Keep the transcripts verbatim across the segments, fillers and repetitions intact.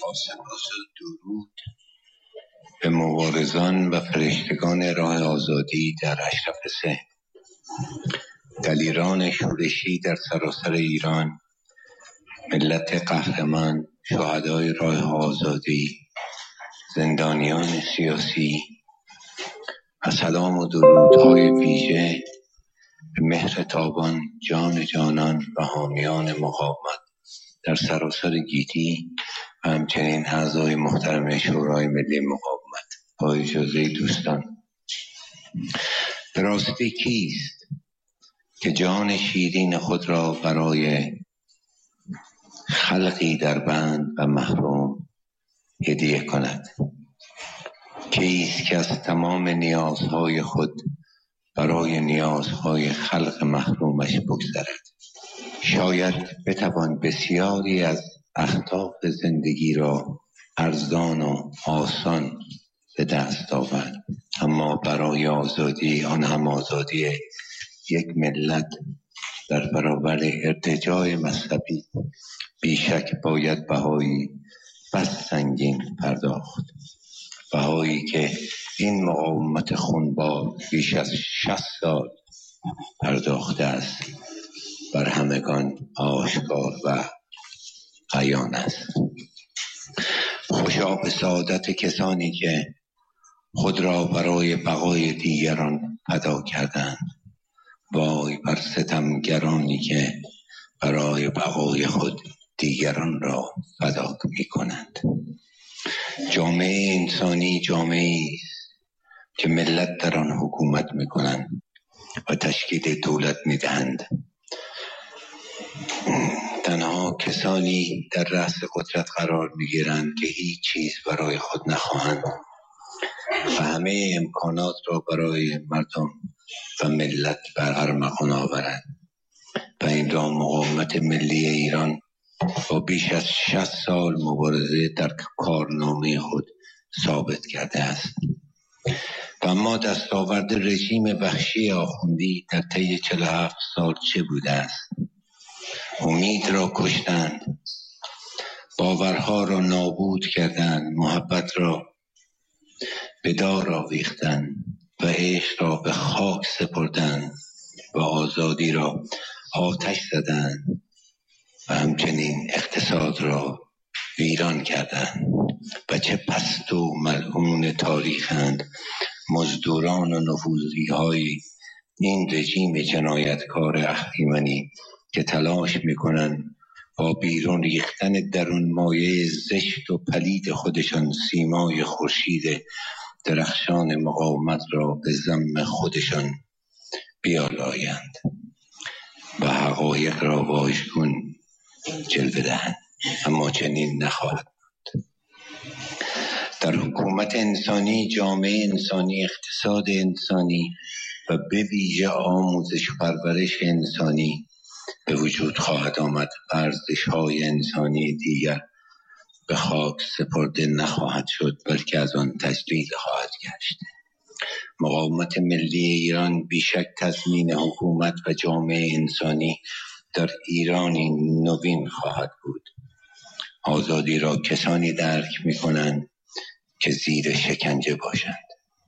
با سپاس و درود به مبارزان و فرشتگان راه آزادی در اشرف سه، دلیران شورشی در سراسر ایران، ملت قهرمان، شهدای راه آزادی، زندانیان سیاسی و سلام و درودهای ویژه به مهر تابان جان جانان و حامیان مقاومت در سراسر گیتی و همچنین اعضای محترم شورای ملی مقاومت. با اجازه دوستان، به راستی کیست که جان شیرین خود را برای خلقی در بند و محروم هدیه کند؟ کیست که از تمام نیازهای خود برای نیازهای خلق محرومش بگذرد؟ شاید بتوان بسیاری از اهداف زندگی را ارزان و آسان به دست آورد، اما برای آزادی، آن هم آزادی یک ملت در برابر ارتجاع مذهبی، بیشک باید بهایی بس سنگین پرداخت، بهایی که این مقاومت خونبار بیش از شصت سال پرداخته است بر همگان آشکار و عیان است. خوشا به سعادت کسانی که خود را برای بقای دیگران فدا کردند. وای بر ستمگرانی که برای بقای خود دیگران را فدا می کنند. جامعه انسانی جامعه است که ملت در آن حکومت می کنند و تشکیل دولت می دهند. تنها کسانی در رأس قدرت قرار می گیرند که هیچ چیز برای خود نخواهند و همه امکانات را برای مردم و ملت بر ارمغان آورند و این را مقاومت ملی ایران با بیش از شصت سال مبارزه در کارنامه خود ثابت کرده است. و اما دستاورد رژیم وحشی آخوندی در طی چهل و هفت سال چه بوده است؟ امید را کشتند، باورها را نابود کردند، محبت را به دار آویختند و عشق را به خاک سپردند و آزادی را آتش زدند و همچنین اقتصاد را ویران کردند. و چه پست و ملعون تاریخند مزدوران و نفوذی های این رژیم جنایتکار اهریمنی که تلاش میکنند با بیرون ریختن درون مایه زشت و پلید خودشان سیمای خورشید درخشان مقاومت را به ذم خودشان بیالایند و حقایق را واژگون جلوه دهند، اما چنین نخواهد بود. در حکومت انسانی، جامعه انسانی، اقتصاد انسانی و به ویژه آموزش و پرورش انسانی به وجود خواهد آمد. ارزش‌های انسانی دیگر به خاک سپرده نخواهد شد، بلکه از آن تجدید خواهد گشت. مقاومت ملی ایران بیشک تضمین حکومت و جامعه انسانی در ایرانی نوین خواهد بود. آزادی را کسانی درک می کنند که زیر شکنجه باشند،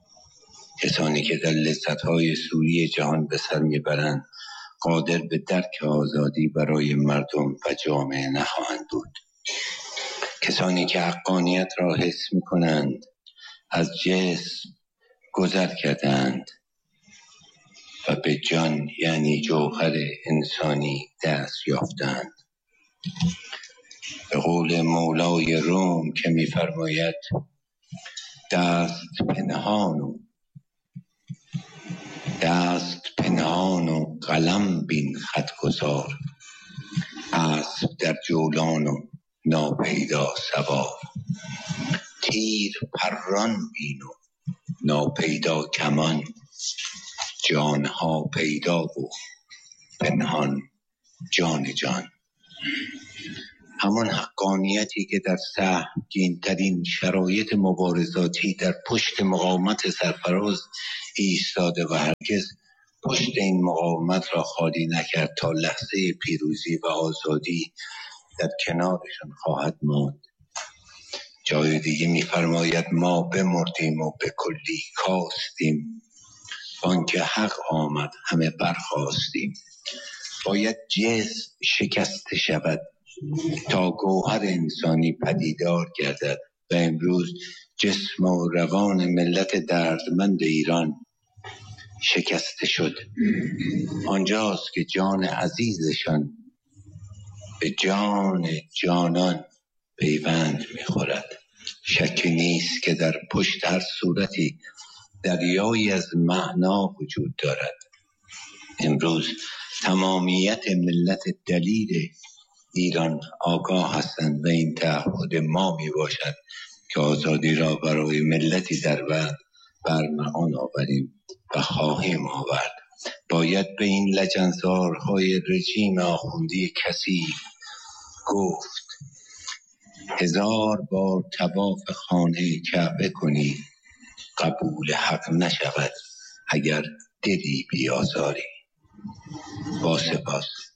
کسانی که در لذت‌های سوری جهان به سر میبرند قادر به درک آزادی برای مردم و جامعه نخواهند بود. کسانی که حقانیت را حس میکنند از جسم گذر کردند و به جان یعنی جوهر انسانی دست یافتند. به قول مولای روم که می‌فرماید دست پنهان و دست پنهان و قلم بین خط گذار، اسب در جولان و ناپیدا سوار، تیر پران بین و ناپیدا کمان، جانها پیدا و پنهان جان جان. همان حقانیتی که در سهمگین‌ترین شرایط مبارزاتی در پشت مقاومت سرفراز ایستاده و هرگز پشت این مقاومت را خالی نکرد تا لحظه پیروزی و آزادی در کنارشان خواهد ماند. جای دیگه میفرماید ما بمردیم و به کلی کاستیم، آنکه حق آمد همه برخاستیم. باید جسم شکسته شود تا گوهر انسانی پدیدار گردد و امروز جسم و روان ملت دردمند ایران شکسته شد. آنجاست که جان عزیزشان به جان جانان پیوند می‌خورد. شکی نیست که در پشت هر صورتی دریایی از معنا وجود دارد. امروز تمامیت ملت دلیر ایران آگاه هستند و این تعهد ما می باشد که آزادی را برای ملتی در بعد برمغان آوریم و خواهیم آورد. باید به این لجنزارهای رژیم آخوندی کثیف گفت هزار بار طواف خانه کعبه کنی قبول حق نشود اگر دلی بیازاری. با سپاس.